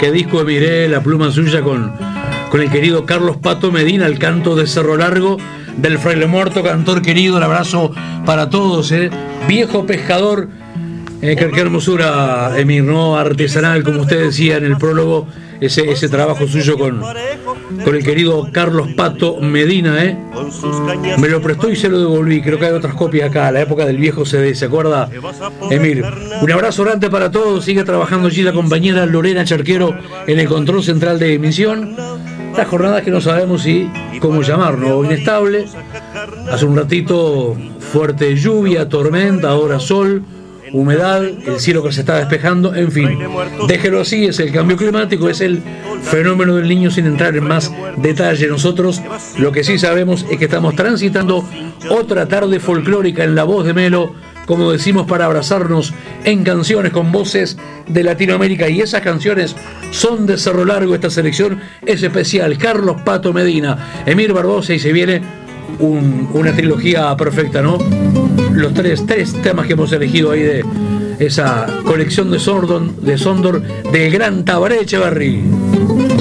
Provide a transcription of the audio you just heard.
qué disco de Miré, la pluma suya con el querido Carlos Pato Medina, el canto de Cerro Largo del Fraile Muerto, cantor querido, el abrazo para todos, viejo pescador, qué hermosura, Emir, ¿no? Artesanal, como usted decía en el prólogo, ese trabajo suyo con el querido Carlos Pato Medina, me lo prestó y se lo devolví. Creo que hay otras copias acá, la época del viejo CD, ¿se acuerda, Emir? Un abrazo grande para todos. Sigue trabajando allí la compañera Lorena Charquero en el control central de emisión. Las jornadas que no sabemos cómo llamarlo, inestable. Hace un ratito fuerte lluvia, tormenta, ahora sol, humedad, el cielo que se está despejando, en fin, déjelo así, es el cambio climático, es el fenómeno del niño, sin entrar en más detalle. Nosotros lo que sí sabemos es que estamos transitando otra tarde folclórica en La Voz de Melo, como decimos, para abrazarnos en canciones con voces de Latinoamérica, y esas canciones son de Cerro Largo. Esta selección es especial, Carlos Pato Medina, Emir Barbosa, y se viene una trilogía perfecta, ¿no? Los tres temas que hemos elegido ahí de esa colección de Sondor del gran Tabaré Echeverry.